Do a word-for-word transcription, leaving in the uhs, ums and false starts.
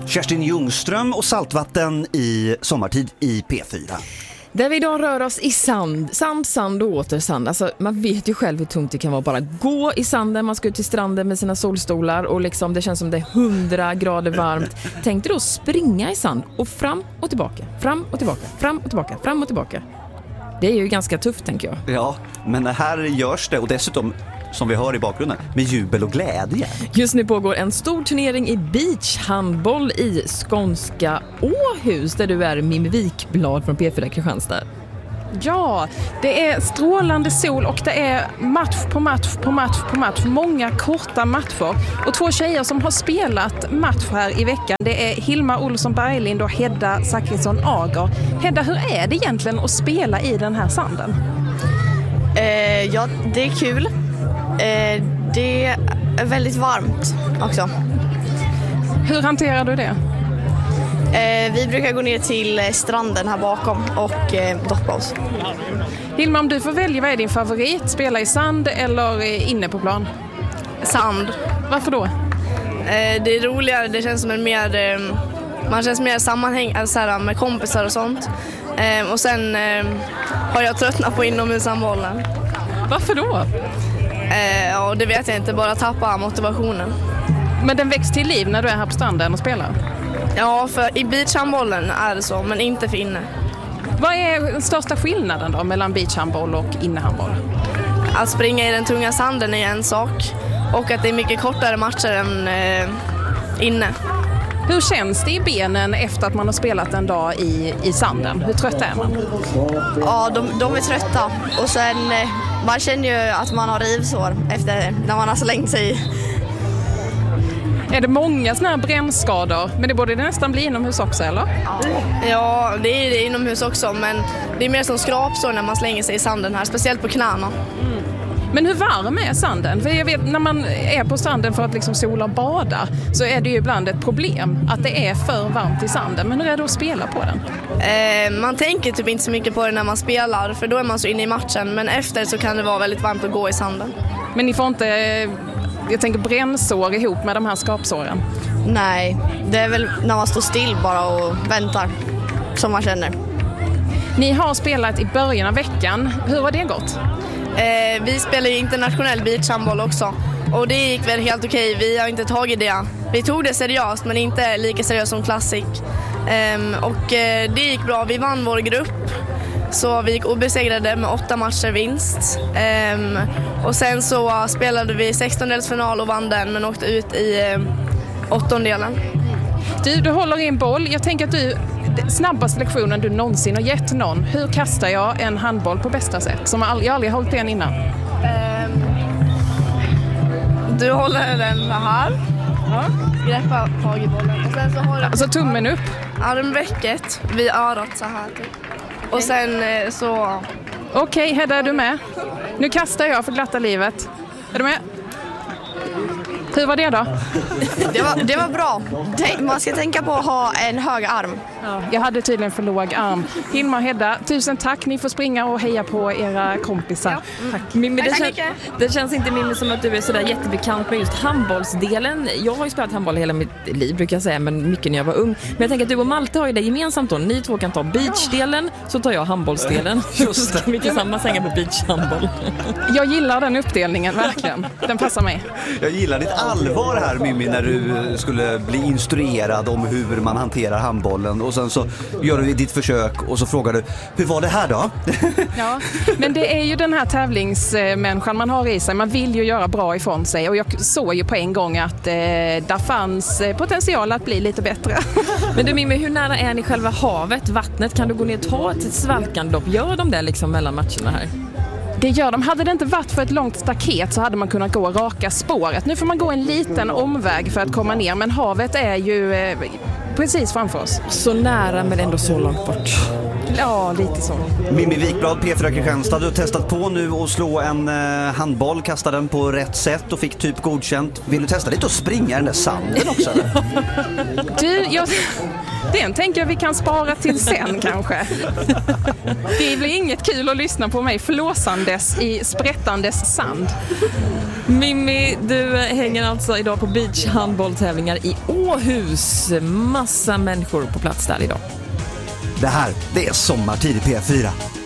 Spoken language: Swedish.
Kerstin Ljungström och saltvatten i sommartid i P fyra. Där vi idag rör oss i sand, sand, sand och åter sand. Alltså, man vet ju själv hur tungt det kan vara bara gå i sanden. Man ska ut till stranden med sina solstolar och liksom, det känns som det är hundra grader varmt. Tänk dig då springa i sand och fram och tillbaka, fram och tillbaka, fram och tillbaka, fram och tillbaka. Det är ju ganska tufft, tänker jag. Ja, men här görs det och dessutom, som vi hör i bakgrunden, med jubel och glädje. Just nu pågår en stor turnering i beachhandboll i skånska Åhus, där du är Mimmi Wikblad från P fyra Kristianstad. Ja, det är strålande sol och det är match på match på match på match. Många korta matcher. Och två tjejer som har spelat match här i veckan, det är Hilma Olsson Berglind och Hedda Zachrisson Ager. Hedda, hur är det egentligen att spela i den här sanden? Eh, ja, det är kul. Eh, det är väldigt varmt också. Hur hanterar du det? Eh, vi brukar gå ner till stranden här bakom och eh, doppa oss. Hilma, om du får välja, vad är din favorit? Spela i sand eller inne på plan? Sand. Varför då? Eh, det är roligare, det känns som en mer... Eh, man känns mer sammanhäng alltså här, med kompisar och sånt. Eh, och sen eh, har jag tröttnat på inomhushandbollen. Varför då? Eh, ja, det vet jag inte, bara tappa motivationen. Men den väcks till liv när du är här på stranden och spelar? Ja, för i beachhandbollen är det så, men inte för inne. Vad är den största skillnaden då mellan beachhandboll och innehandboll? Att springa i den tunga sanden är en sak och att det är mycket kortare matcher än eh, inne. Hur känns det i benen efter att man har spelat en dag i, i sanden? Hur trött är man? Ja, de, de är trötta. Och sen, eh, man känner ju att man har rivsår efter när man har slängt sig i. Är det många såna här brännskador? Men det borde det nästan bli inomhus också, eller? Ja, det är det inomhus också, men det är mer som skrapsår när man slänger sig i sanden här, speciellt på knäna. Mm. Men hur varm är sanden? För jag vet, när man är på stranden för att liksom sola och bada så är det ju ibland ett problem att det är för varmt i sanden. Men hur är det att spela på den? Eh, man tänker typ inte så mycket på det när man spelar, för då är man så inne i matchen. Men efter så kan det vara väldigt varmt att gå i sanden. Men ni får inte, jag tänker, brännsår ihop med de här skrapsåren? Nej, det är väl när man står still bara och väntar som man känner. Ni har spelat i början av veckan. Hur har det gått? Eh, vi spelar ju internationell beachhandboll också. Och det gick väl helt okej. Vi har inte tagit det. Vi tog det seriöst, men inte lika seriöst som Classic. Eh, och eh, det gick bra. Vi vann vår grupp. Så vi gick obesegrade med åtta matcher vinst. Eh, och sen så spelade vi sextondelsfinal och vann den, men åkte ut i eh, åttondelen. Du, du håller i en boll. Jag tänker att du... snabbaste lektionen du någonsin har gett någon. Hur kastar jag en handboll på bästa sätt? Som jag aldrig, jag aldrig har hållit den innan. Um, du håller den så här. Ja. Greppa tag i bollen. Och sen så har du... Alltså tummen upp? Armvecket vid örat så här. Typ. Och sen så... Okej, okay, Hedda, är du med? Nu kastar jag för glatta livet. Är du med? Hur var det då? Det var, det var bra. Man ska tänka på att ha en hög arm. Ja, jag hade tydligen för låg arm. Hilma och Hedda, tusen tack. Ni får springa och heja på era kompisar. Ja. Tack. Mimmi, det, kän, det känns inte Mimmi som att du är sådär jättebekant med just handbollsdelen. Jag har ju spelat handboll hela mitt liv, brukar jag säga, men mycket när jag var ung. Men jag tänker att du och Malte har ju det gemensamt då. Ni två kan ta beachdelen, så tar jag handbollsdelen. Just det. Så kan vi tillsammans hänga på beachhandboll. Jag gillar den uppdelningen, verkligen. Den passar mig. Jag gillar ditt allvar här, Mimmi, när du skulle bli instruerad om hur man hanterar handbollen. Och sen så gör du ditt försök och så frågar du, hur var det här då? Ja, men det är ju den här tävlingsmänniskan man har i sig. Man vill ju göra bra ifrån sig. Och jag såg ju på en gång att eh, där fanns potential att bli lite bättre. Men du Mimmi, hur nära är ni själva havet, vattnet? Kan du gå ner och ta ett svalkandopp? Gör de det liksom mellan matcherna här? Det gör de. Hade det inte varit för ett långt staket så hade man kunnat gå raka spåret. Nu får man gå en liten omväg för att komma ner, men havet är ju eh, precis framför oss. Så nära men ändå så långt bort. Ja, lite så. Mimmi Wikblad, P fyra Kristianstad, du har testat på nu att slå en eh, handboll, kasta den på rätt sätt och fick typ godkänt. Vill du testa lite och springa i den där sanden också? Du, jag... Den tänker jag vi kan spara till sen kanske. Det blir inget kul att lyssna på mig flåsandes i sprättandes sand. Mimmi, du hänger alltså idag på beachhandbolltävlingar i Åhus. Massa människor på plats där idag. Det här, det är sommartid i P fyra.